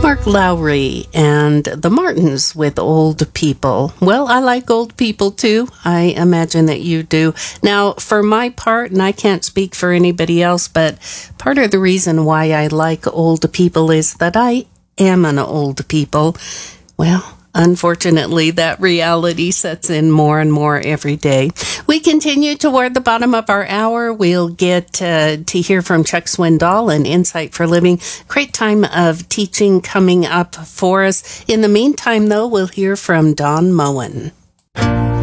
Mark Lowry and the Martins with Old People. Well, I like old people too. I imagine that you do. Now, for my part, and I can't speak for anybody else, but part of the reason why I like old people is that I am an old people. Well, unfortunately, that reality sets in more and more every day. We continue toward the bottom of our hour. We'll get to hear from Chuck Swindoll and Insight for Living. Great time of teaching coming up for us. In the meantime, though, we'll hear from Don Moen.